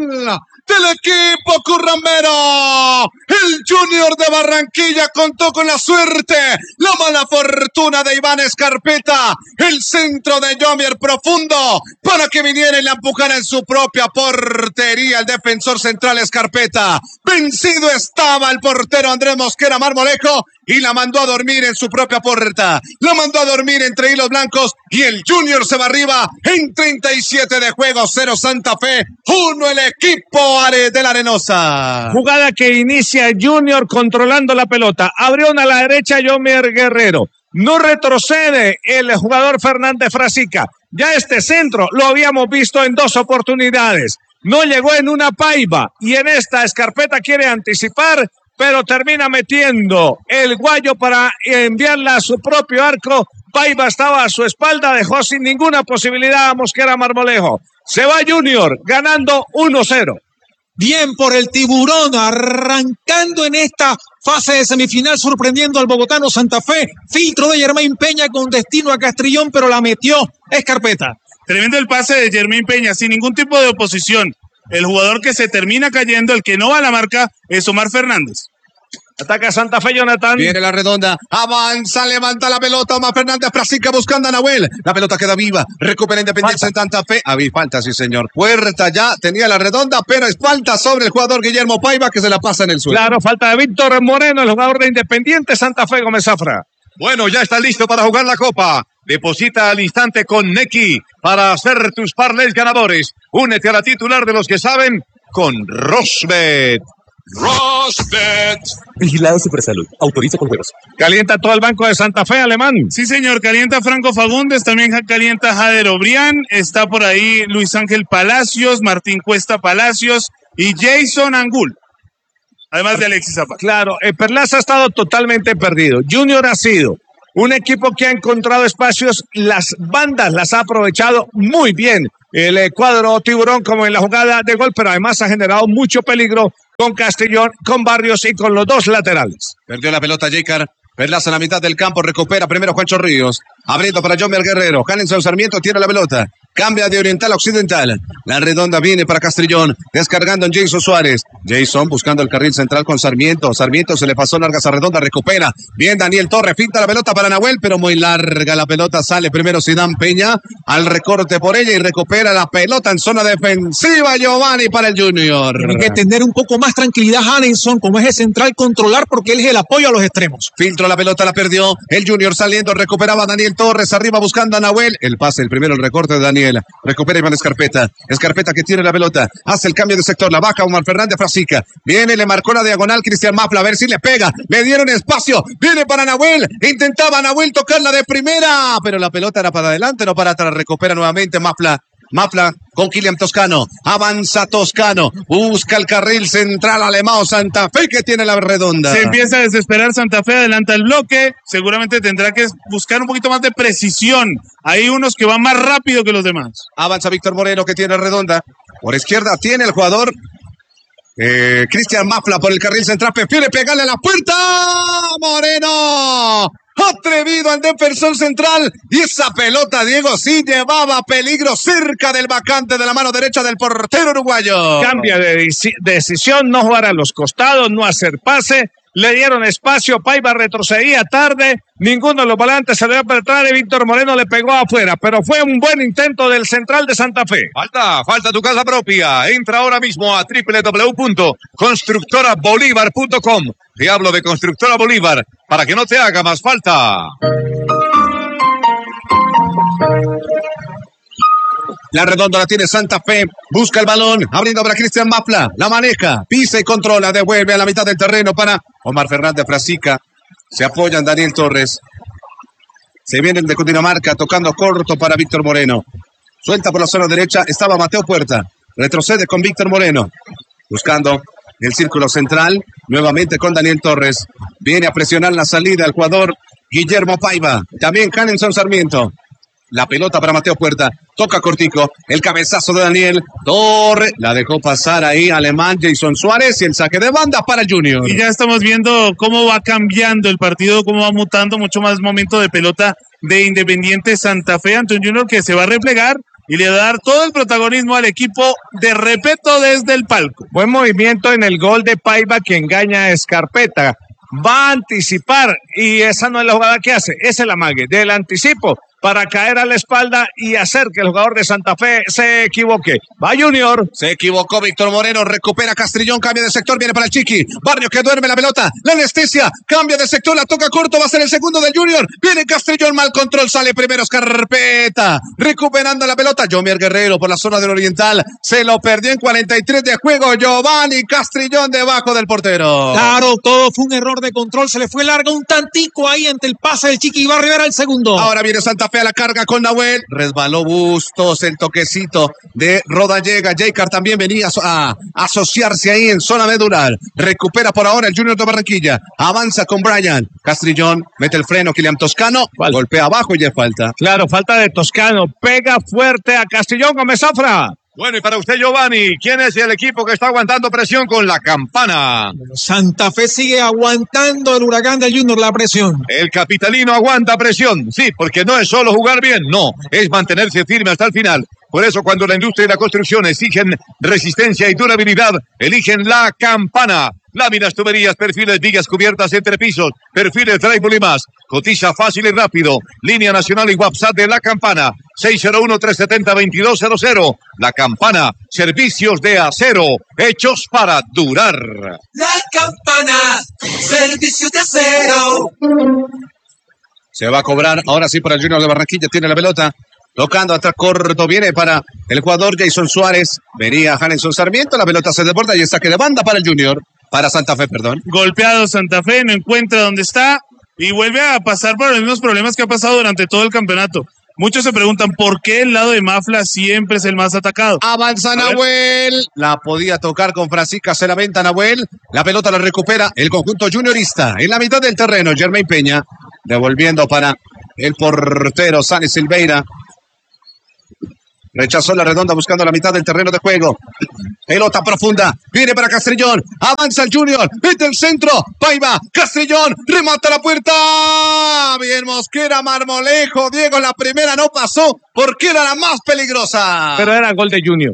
del equipo currambero. El Junior de Barranquilla contó con la suerte, la mala fortuna de Iván Escarpeta, el centro de Yomier profundo para que viniera y la empujara en su propia portería el defensor central Escarpeta. Vencido estaba el portero Andrés Mosquera Marmolejo y la mandó a dormir en su propia puerta. La mandó a dormir entre hilos blancos y el Junior se va arriba en 37 de juego, 0 Santa Fe, 1 el equipo de la Arenosa. Jugada que inicia Junior controlando la pelota. Abrió a la derecha Yomier Guerrero. No retrocede el jugador Fernández Frasica. Ya este centro lo habíamos visto en 2 oportunidades. No llegó en una Paiva y en esta Escarpeta quiere anticipar, pero termina metiendo el guayo para enviarla a su propio arco. Paiva estaba a su espalda, dejó sin ninguna posibilidad a Mosquera Marmolejo. Se va Junior ganando 1-0. Bien por el Tiburón, arrancando en esta fase de semifinal, sorprendiendo al bogotano Santa Fe. Filtro de Germain Peña con destino a Castrillón, pero la metió Escarpeta. Tremendo el pase de Germain Peña, sin ningún tipo de oposición. El jugador que se termina cayendo, el que no va a la marca, es Omar Fernández. Ataca Santa Fe, Jonathan. Viene la redonda, avanza, levanta la pelota, Omar Fernández Frasica buscando a Nahuel. La pelota queda viva, recupera Independiente en Santa Fe. Falta, sí señor. Puerta ya, tenía la redonda, pero es falta sobre el jugador Guillermo Paiva que se la pasa en el suelo. Claro, falta de Víctor Moreno, el jugador de Independiente Santa Fe, Gómez Zafra. Bueno, ya está listo para jugar la Copa. Deposita al instante con Nequi para hacer tus parlays ganadores. Únete a la titular de los que saben con Rosbet. Rosbet. Vigilado Supersalud. Autoriza con juegos. Calienta todo el banco de Santa Fe, Alemán. Sí, señor. Calienta Franco Fagundes. También calienta Jader Obrián. Está por ahí Luis Ángel Palacios, Martín Cuesta Palacios y Jason Angul. Además de Alexis Zapata. Claro, Perlaza ha estado totalmente perdido. Junior ha sido un equipo que ha encontrado espacios. Las bandas las ha aprovechado muy bien. El cuadro Tiburón como en la jugada de gol, pero además ha generado mucho peligro con Castrillón, con Barrios y con los 2 laterales. Perdió la pelota Jaycar. Perlaza en la mitad del campo, recupera primero Juancho Ríos. Abriendo para Yomier Guerrero. Hanenson Sarmiento tiene la pelota. Cambia de oriental a occidental. La redonda viene para Castrillón. Descargando en Jason Suárez. Jason buscando el carril central con Sarmiento. Sarmiento se le pasó largas a redonda. Recupera. Bien Daniel Torres. Finta la pelota para Nahuel, pero muy larga la pelota. Sale primero Sidán Peña. Al recorte por ella y recupera la pelota en zona defensiva. Giovanni para el Junior. Tiene que tener un poco más tranquilidad Hanenson como eje central, controlar porque él es el apoyo a los extremos. Filtro la pelota, la perdió. El Junior saliendo. Recuperaba Daniel Torres. Arriba buscando a Nahuel. El pase, el primero, el recorte de Daniel. Recupera Iván Escarpeta. Escarpeta que tiene la pelota. Hace el cambio de sector. La baja Omar Fernández Frasica. Viene, le marcó la diagonal Cristian Mafla. A ver si le pega. Le dieron espacio. Viene para Nahuel. Intentaba Nahuel tocarla de primera. Pero la pelota era para adelante, no para atrás. Recupera nuevamente Mafla. Mafla con Kylian Toscano. Avanza Toscano. Busca el carril central alemán Santa Fe que tiene la redonda. Se empieza a desesperar Santa Fe. Adelanta el bloque. Seguramente tendrá que buscar un poquito más de precisión. Hay unos que van más rápido que los demás. Avanza Víctor Moreno que tiene redonda. Por izquierda tiene el jugador Cristian Mafla por el carril central. Prefiere pegarle a la puerta. Moreno. Atrevido al defensor central. Y esa pelota, Diego, sí llevaba peligro cerca del vacante de la mano derecha del portero uruguayo. Cambia de decisión, no jugar a los costados, no hacer pase. Le dieron espacio, Paiva retrocedía tarde. Ninguno de los volantes se dio para atrás y Víctor Moreno le pegó afuera. Pero fue un buen intento del central de Santa Fe. Falta tu casa propia. Entra ahora mismo a www.constructorabolívar.com. Te hablo de Constructora Bolívar para que no te haga más falta. La redonda la tiene Santa Fe. Busca el balón. Abriendo para Cristian Mafla. La maneja. Pisa y controla. Devuelve a la mitad del terreno para Omar Fernández Frasica. Se apoyan Daniel Torres. Se vienen de Cundinamarca tocando corto para Víctor Moreno. Suelta por la zona derecha. Estaba Mateo Puerta. Retrocede con Víctor Moreno. Buscando el círculo central. Nuevamente con Daniel Torres. Viene a presionar la salida el jugador Guillermo Paiva. También Hanenson Sarmiento. La pelota para Mateo Puerta. Toca cortico. El cabezazo de Daniel Torres. La dejó pasar ahí Alemán, Jason Suárez. Y el saque de banda para el Junior. Y ya estamos viendo cómo va cambiando el partido, cómo va mutando. Mucho más momento de pelota de Independiente Santa Fe ante un Junior que se va a replegar y le va a dar todo el protagonismo al equipo de Repeto desde el palco. Buen movimiento en el gol de Paiva que engaña a Escarpeta. Va a anticipar y esa no es la jugada que hace, es el amague del anticipo para caer a la espalda y hacer que el jugador de Santa Fe se equivoque. Va Junior. Se equivocó Víctor Moreno, recupera Castrillón, cambia de sector, viene para el Chiqui. Barrio que duerme la pelota, la anestesia, cambia de sector, la toca corto, va a ser el segundo del Junior. Viene Castrillón, mal control, sale primero Escarpeta. Recuperando la pelota, Yomier Guerrero por la zona del Oriental. Se lo perdió en 43 de juego, Giovanni Castrillón debajo del portero. Claro, todo fue un error de control, se le fue larga un tantico ahí ante el pase del Chiqui Barrio, era el segundo. Ahora viene Santa Fe a la carga con Nahuel, resbaló Bustos, el toquecito de Rodallega, Jaycar también venía a asociarse ahí en zona medular, recupera por ahora el Junior de Barranquilla, avanza con Brian, Castrillón, mete el freno, Kilian Toscano, golpea abajo y ya falta. Claro, falta de Toscano, pega fuerte a Castrillón, Gómez Zafra. Bueno, y para usted, Giovanni, ¿quién es el equipo que está aguantando presión con la Campana? Santa Fe sigue aguantando el Huracán del Junior la presión. El capitalino aguanta presión, sí, porque no es solo jugar bien, no, es mantenerse firme hasta el final. Por eso, cuando la industria y la construcción exigen resistencia y durabilidad, eligen la Campana. Láminas, tuberías, perfiles, vigas cubiertas entre pisos, perfiles, drywall y más. Cotiza fácil y rápido. Línea nacional y WhatsApp de La Campana. 601-370-2200. La Campana. Servicios de acero. Hechos para durar. La Campana, servicios de acero. Se va a cobrar, ahora sí para el Junior de Barranquilla, tiene la pelota. Tocando atrás corto, viene para el jugador Jason Suárez. Venía Hanelson Sarmiento, la pelota se desborda y es saque de banda para el Junior. Para Santa Fe, perdón. Golpeado Santa Fe, no encuentra dónde está y vuelve a pasar por los mismos problemas que ha pasado durante todo el campeonato. Muchos se preguntan por qué el lado de Mafla siempre es el más atacado. Avanza Nahuel, la podía tocar con Francisca, se la venta Nahuel, la pelota la recupera el conjunto juniorista en la mitad del terreno, Germain Peña, devolviendo para el portero Sánchez Silveira. Rechazó la redonda buscando la mitad del terreno de juego. Pelota profunda. Viene para Castrillón. Avanza el Junior. Mete el centro. Paiva. Castrillón. Remata la puerta. Bien Mosquera. Marmolejo. Diego, la primera no pasó porque era la más peligrosa. Pero era gol de Junior.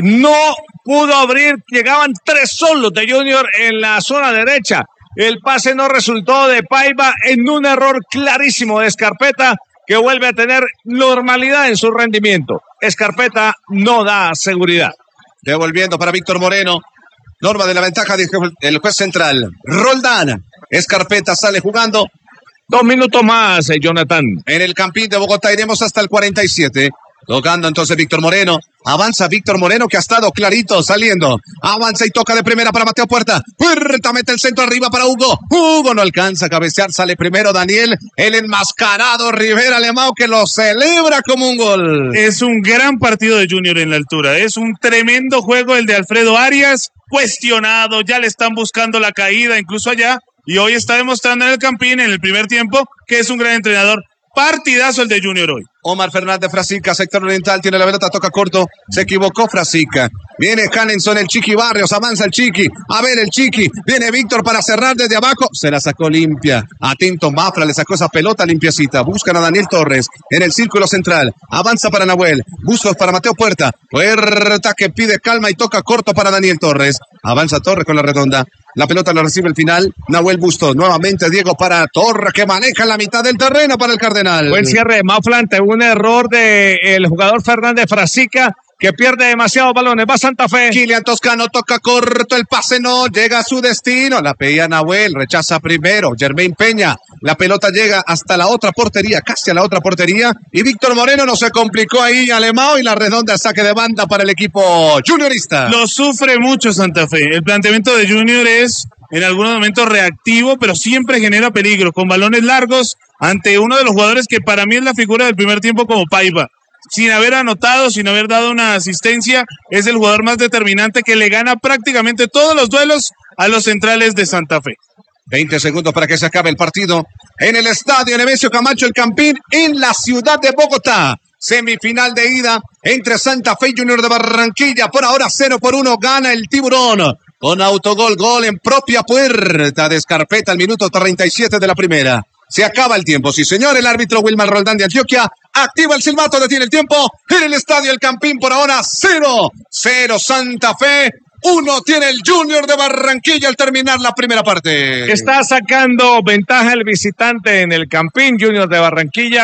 No pudo abrir. Llegaban 3 solos de Junior en la zona derecha. El pase no resultó de Paiva en un error clarísimo de Escarpeta, que vuelve a tener normalidad en su rendimiento. Escarpeta no da seguridad. Devolviendo para Víctor Moreno. Norma de la ventaja del juez central. Roldán. Escarpeta sale jugando. 2 minutos más, Jonathan. En el Campín de Bogotá iremos hasta el 47. Tocando entonces Víctor Moreno. Avanza Víctor Moreno que ha estado clarito saliendo. Avanza y toca de primera para Mateo Puerta. Puerta mete el centro arriba para Hugo. Hugo no alcanza a cabecear. Sale primero Daniel. El enmascarado Rivera Alemão que lo celebra como un gol. Es un gran partido de Junior en la altura. Es un tremendo juego el de Alfredo Arias. Cuestionado. Ya le están buscando la caída incluso allá. Y hoy está demostrando en el Campín en el primer tiempo que es un gran entrenador. Partidazo el de Junior hoy. Omar Fernández Frasica, sector oriental, tiene la pelota, toca corto, se equivocó Frasica. Viene Hanelson, el Chiqui Barrios, avanza el Chiqui, a ver el Chiqui, viene Víctor para cerrar desde abajo, se la sacó limpia. Atento Mafra, le sacó esa pelota limpiecita, buscan a Daniel Torres en el círculo central, avanza para Nahuel, Bustos para Mateo Puerta, Puerta que pide calma y toca corto para Daniel Torres, avanza Torres con la redonda. La pelota la recibe el final, Nahuel Bustos, nuevamente Diego para Torres que maneja en la mitad del terreno para el Cardenal. Buen cierre de Mafla ante un error del jugador Fernández Frasica que pierde demasiados balones. Va Santa Fe. Kilian Toscano toca corto, el pase no llega a su destino. La pedía Nahuel, rechaza primero. Germain Peña, la pelota llega hasta la otra portería, casi a la otra portería. Y Víctor Moreno no se complicó ahí, Alemão, y la redonda saque de banda para el equipo juniorista. Lo sufre mucho Santa Fe. El planteamiento de Junior es en algunos momentos reactivo, pero siempre genera peligro, con balones largos ante uno de los jugadores que para mí es la figura del primer tiempo como Paiva. Sin haber anotado, sin haber dado una asistencia, es el jugador más determinante que le gana prácticamente todos los duelos a los centrales de Santa Fe. 20 segundos para que se acabe el partido en el estadio Nemesio Camacho El Campín en la ciudad de Bogotá. Semifinal de ida entre Santa Fe y Junior de Barranquilla. Por ahora 0-1 gana el Tiburón. Con autogol, gol en propia puerta de Escarpeta al minuto 37 de la primera. Se acaba el tiempo, sí señor. El árbitro Wilmar Roldán de Antioquia Activa el silbato, detiene el tiempo. En el estadio El Campín por ahora 0 Santa Fe. 1 tiene el Junior de Barranquilla al terminar la primera parte. Está sacando ventaja el visitante en el Campín, Junior de Barranquilla,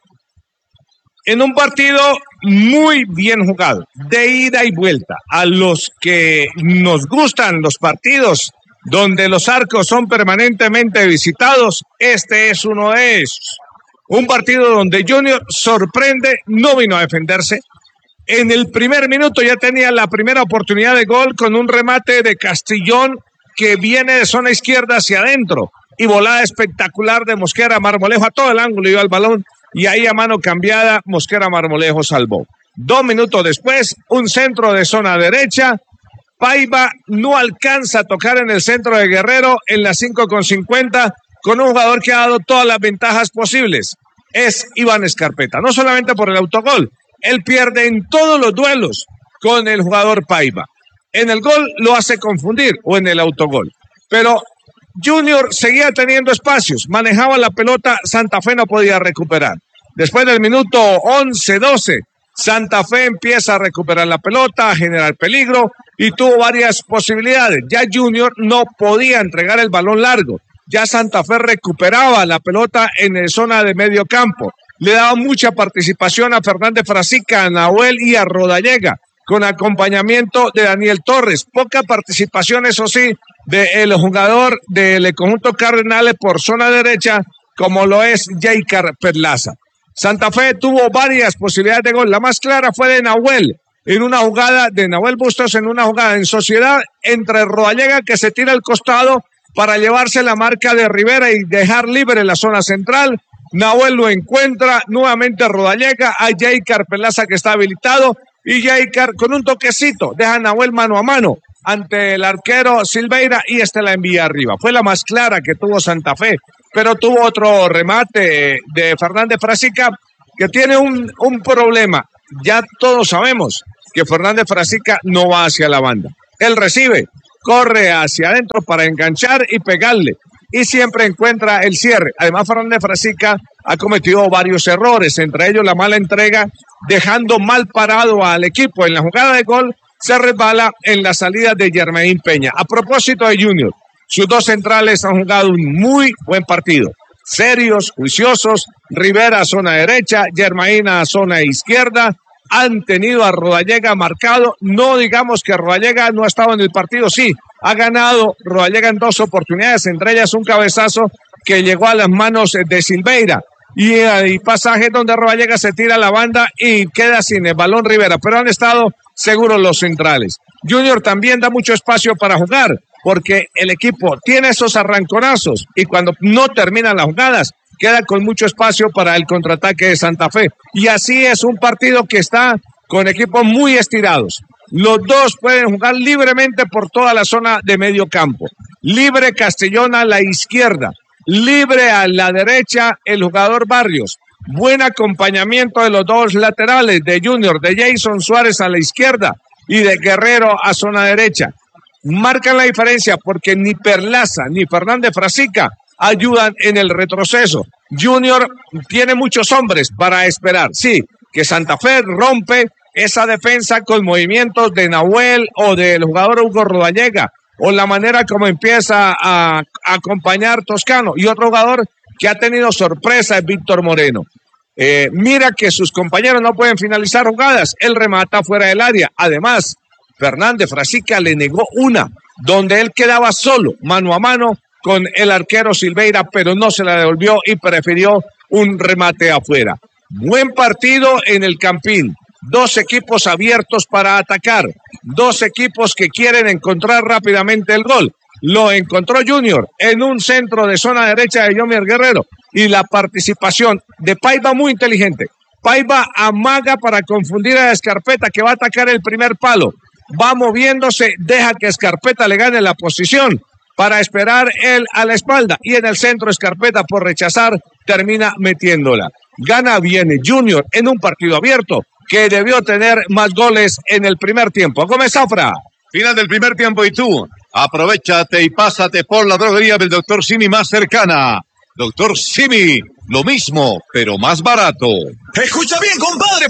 en un partido muy bien jugado, de ida y vuelta. A los que nos gustan los partidos donde los arcos son permanentemente visitados, este es uno de esos. Un partido donde Junior sorprende, no vino a defenderse. En el primer minuto ya tenía la primera oportunidad de gol con un remate de Castrillón que viene de zona izquierda hacia adentro y volada espectacular de Mosquera Marmolejo a todo el ángulo, iba al balón y ahí a mano cambiada Mosquera Marmolejo salvó. 2 minutos después, un centro de zona derecha. Paiva no alcanza a tocar en el centro de Guerrero en las 5:50 con un jugador que ha dado todas las ventajas posibles. Es Iván Escarpeta, no solamente por el autogol, él pierde en todos los duelos con el jugador Paiva. En el gol lo hace confundir o en el autogol. Pero Junior seguía teniendo espacios, manejaba la pelota, Santa Fe no podía recuperar. Después del minuto 11-12, Santa Fe empieza a recuperar la pelota, a generar peligro y tuvo varias posibilidades. Ya Junior no podía entregar el balón largo. Ya Santa Fe recuperaba la pelota en la zona de medio campo. Le daba mucha participación a Fernández Frasica, a Nahuel y a Rodallega, con acompañamiento de Daniel Torres. Poca participación, eso sí, del jugador del conjunto Cardenales por zona derecha, como lo es Jaycar Perlaza. Santa Fe tuvo varias posibilidades de gol. La más clara fue de Nahuel, en una jugada de Nahuel Bustos, en una jugada en sociedad entre Rodallega, que se tira al costado para llevarse la marca de Rivera y dejar libre la zona central. Nahuel lo encuentra, nuevamente Rodallega, a Jaycar Perlaza que está habilitado, y Jaycar con un toquecito deja a Nahuel mano a mano ante el arquero Silveira y la envía arriba. Fue la más clara que tuvo Santa Fe, pero tuvo otro remate de Fernández Frasica que tiene un problema. Ya todos sabemos que Fernández Frasica no va hacia la banda. Él recibe, corre hacia adentro para enganchar y pegarle, y siempre encuentra el cierre. Además, Fernández Frasica ha cometido varios errores, entre ellos la mala entrega, dejando mal parado al equipo. En la jugada de gol se resbala en la salida de Jermain Peña. A propósito de Junior, sus dos centrales han jugado un muy buen partido. Serios, juiciosos, Rivera a zona derecha, Jermain a zona izquierda. Han tenido a Rodallega marcado. No digamos que Rodallega no ha estado en el partido, sí, ha ganado Rodallega en 2 oportunidades, entre ellas un cabezazo que llegó a las manos de Silveira. Y hay pasajes donde Rodallega se tira a la banda y queda sin el balón Rivera, pero han estado seguros los centrales. Junior también da mucho espacio para jugar, porque el equipo tiene esos arranconazos y cuando no terminan las jugadas, queda con mucho espacio para el contraataque de Santa Fe. Y así es un partido que está con equipos muy estirados. Los dos pueden jugar libremente por toda la zona de medio campo. Libre Castellón a la izquierda. Libre a la derecha el jugador Barrios. Buen acompañamiento de los dos laterales de Junior, de Jason Suárez a la izquierda y de Guerrero a zona derecha. Marcan la diferencia porque ni Perlaza ni Fernández Frasica ayudan en el retroceso. Junior tiene muchos hombres para esperar. Sí, que Santa Fe rompe esa defensa con movimientos de Nahuel o del jugador Hugo Rodallega, o la manera como empieza a acompañar Toscano. Y otro jugador que ha tenido sorpresa es Víctor Moreno. Mira que sus compañeros no pueden finalizar jugadas. Él remata fuera del área. Además, Fernández Frasica le negó una, donde él quedaba solo, mano a mano, con el arquero Silveira, pero no se la devolvió y prefirió un remate afuera. Buen partido en el Campín. 2 equipos abiertos para atacar. 2 equipos que quieren encontrar rápidamente el gol. Lo encontró Junior en un centro de zona derecha de Yomier Guerrero. Y la participación de Paiva muy inteligente. Paiva amaga para confundir a Escarpeta, que va a atacar el primer palo. Va moviéndose, deja que Escarpeta le gane la posición para esperar él a la espalda. Y en el centro Escarpeta, por rechazar, termina metiéndola. Gana bien Junior en un partido abierto que debió tener más goles en el primer tiempo. Gómez Zafra. Final del primer tiempo y tú, aprovéchate y pásate por la droguería del Dr. Simi más cercana. Doctor Simi, lo mismo, pero más barato. Escucha bien, compadre.